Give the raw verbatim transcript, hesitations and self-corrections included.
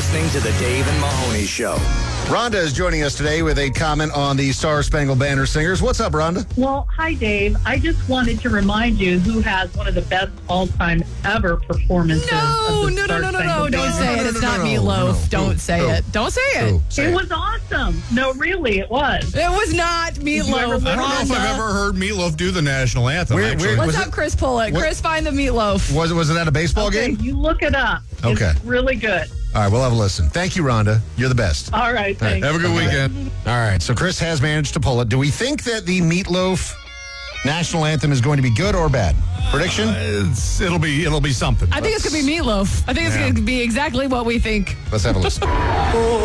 listening to the Dave and Mahoney Show. Rhonda is joining us today with a comment on the Star Spangled Banner Singers. What's up, Rhonda? Well, hi, Dave. I just wanted to remind you who has one of the best all-time ever performances. No, of the no, no, Star no, no, no. Spangled Don't Banner. say it. It's not no, no, Meatloaf. no. Don't Who? say Who? it. Don't say Who? it. Say It it. was awesome. No, really, it was. It was not ever Meatloaf. I I don't know if I've Rhonda. ever heard Meatloaf do the national anthem. Where- actually. where- What's Was up, it- Chris Pullett? what- Chris, find the Meatloaf. Was, was it at a baseball Okay, game? you look it up. Okay. It's really good. All right, we'll have a listen. Thank you, Rhonda. You're the best. All right, thanks. Have a good weekend. All right, so Chris has managed to pull it. Do we think that the Meatloaf national anthem is going to be good or bad? Prediction? It's, it'll be it'll be something. I think it's going to be Meatloaf. I think it's Yeah. going to be exactly what we think. Let's have a listen.